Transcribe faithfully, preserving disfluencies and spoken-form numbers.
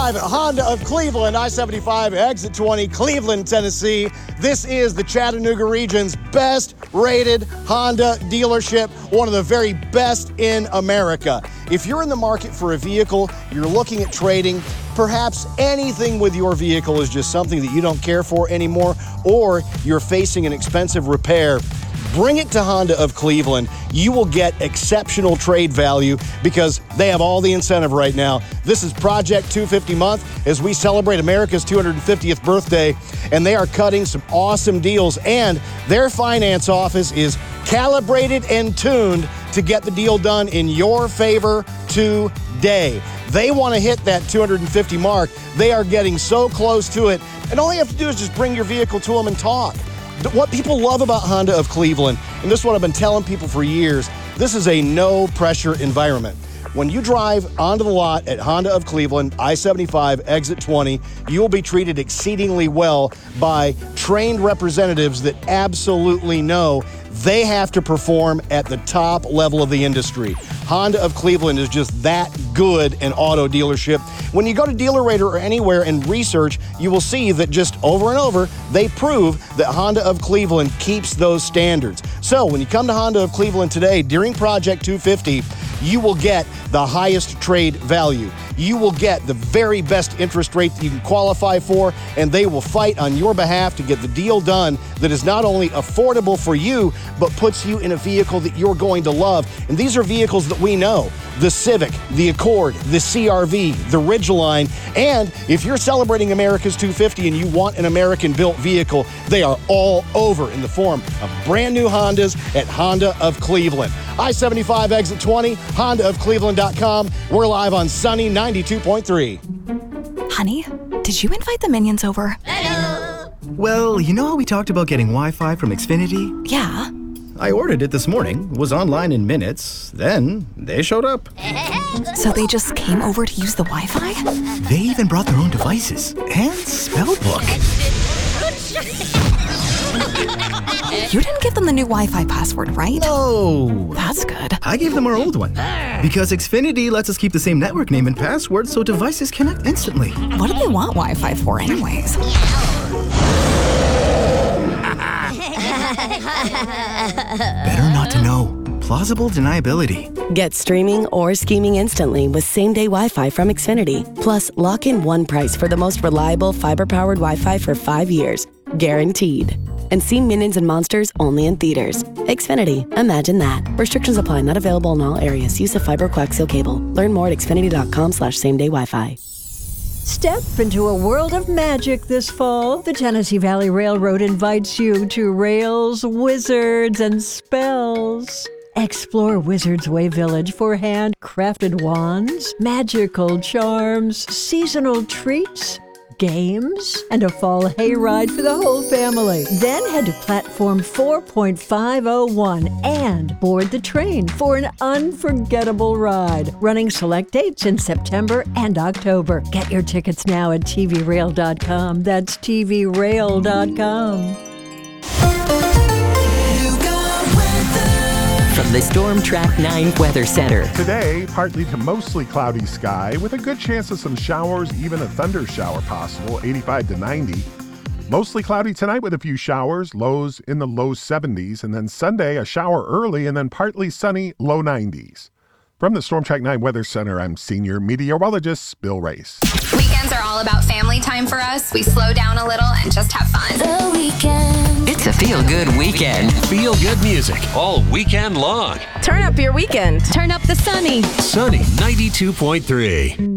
live at Honda of Cleveland, I seventy-five, exit twenty, Cleveland, Tennessee. This is the Chattanooga region's best rated Honda dealership, one of the very best in America. If you're in the market for a vehicle, you're looking at trading, perhaps anything with your vehicle is just something that you don't care for anymore, or you're facing an expensive repair, bring it to Honda of Cleveland. You will get exceptional trade value because they have all the incentive right now. This is Project two fifty month as we celebrate America's two hundred fiftieth birthday, and they are cutting some awesome deals, and their finance office is calibrated and tuned to get the deal done in your favor today. They want to hit that two hundred fifty mark. They are getting so close to it, and all you have to do is just bring your vehicle to them and talk. What people love about Honda of Cleveland, and this is what I've been telling people for years, this is a no-pressure environment. When you drive onto the lot at Honda of Cleveland, I seventy-five, exit twenty, you will be treated exceedingly well by trained representatives that absolutely know they have to perform at the top level of the industry. Honda of Cleveland is just that good an auto dealership. When you go to DealerRater or anywhere and research, you will see that just over and over, they prove that Honda of Cleveland keeps those standards. So when you come to Honda of Cleveland today, during Project two fifty, you will get the highest trade value. You will get the very best interest rate that you can qualify for, and they will fight on your behalf to get the deal done that is not only affordable for you, but puts you in a vehicle that you're going to love. And these are vehicles that we know: the Civic, the Accord, the C R V, the Ridgeline. And if you're celebrating America's two fifty and you want an American-built vehicle, they are all over in the form of brand new Hondas at Honda of Cleveland. I seventy-five, exit twenty, honda of cleveland dot com. We're live on Sunny ninety-two point three. Honey, did you invite the minions over? Hello. Well, you know how we talked about getting Wi-Fi from Xfinity? Yeah. I ordered it this morning, was online in minutes, then they showed up. So they just came over to use the Wi-Fi? They even brought their own devices and spell book. You didn't give them the new Wi-Fi password, right? No. That's good. I gave them our old one because Xfinity lets us keep the same network name and password so devices connect instantly. What do they want Wi-Fi for anyways? Better not to know. Plausible deniability. Get streaming or scheming instantly with same-day Wi-Fi from Xfinity. Plus, lock in one price for the most reliable fiber-powered Wi-Fi for five years. Guaranteed. And see Minions and Monsters only in theaters. Xfinity. Imagine that. Restrictions apply. Not available in all areas. Use of fiber coaxial cable. Learn more at xfinity.com slash same-day Wi-Fi. Step into a world of magic this fall. The Tennessee Valley Railroad invites you to Rails, Wizards, and Spells. Explore Wizards Way Village for handcrafted wands, magical charms, seasonal treats, games, and a fall hayride for the whole family. Then head to platform four point five oh one and board the train for an unforgettable ride. Running select dates in September and October. Get your tickets now at T V rail dot com. That's T V rail dot com. From the Storm Track nine Weather Center. Today, partly to mostly cloudy sky with a good chance of some showers, even a thunder shower possible, eighty-five to ninety. Mostly cloudy tonight with a few showers, lows in the low seventies. And then Sunday, a shower early and then partly sunny, low nineties. From the Storm Track nine Weather Center, I'm senior meteorologist Bill Race. Weekends are all about family time for us. We slow down a little and just have fun. The weekend. It's a feel-good weekend. Feel-good music all weekend long. Turn up your weekend. Turn up the Sunny. Sunny ninety-two point three.